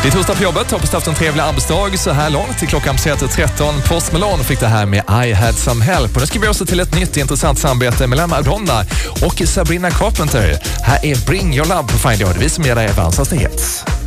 Det är torsdag på jobbet. Hoppas du haft en trevlig arbetsdag så här långt. Till klockan 13 Post Malone fick det här med I Had Some Help. Och nu ska vi också till ett nytt intressant samarbete mellan Madonna och Sabrina Carpenter. Här är Bring Your Love på Find Out. Vi som ger dig Avanzas nyhet.